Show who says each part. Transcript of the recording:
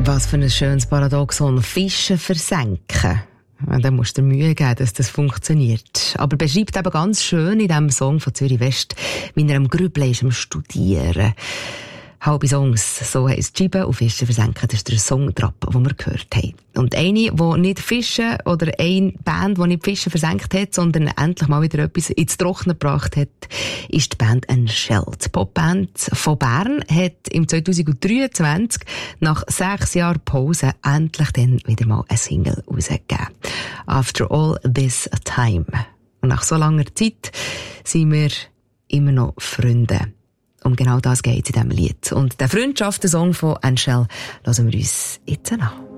Speaker 1: Was für ein schönes Paradoxon. Fische versenken. Dann musst du dir Mühe geben, dass das funktioniert. Aber beschreibt eben ganz schön in diesem Song von Zürich West, wie er am Grübeln ist, am Studieren. Halbe Songs, so heisst Scheiben und Fische versenken. Das ist der Songtrap, den wir gehört haben. Und eine, die nicht Fische, oder eine Band, die nicht Fische versenkt hat, sondern endlich mal wieder etwas ins Trockene gebracht hat, ist die Band Anshel. Die Popband von Bern hat im 2023 nach 6 Jahren Pause endlich dann wieder mal eine Single rausgegeben. After all this time. Und nach so langer Zeit sind wir immer noch Freunde. Um genau das geht es in diesem Lied. Und der Freundschaftssong von Anshel hören wir uns jetzt an.